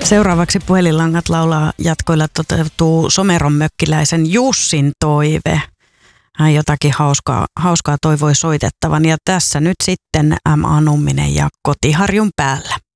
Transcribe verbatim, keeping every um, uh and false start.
Seuraavaksi puhelinlangat laulaa jatkoilla toteutuu Someron mökkiläisen Jussin toive. Hän jotakin hauskaa, hauskaa toivoi soitettavan ja tässä nyt sitten M A Numminen ja Kotiharjun päällä.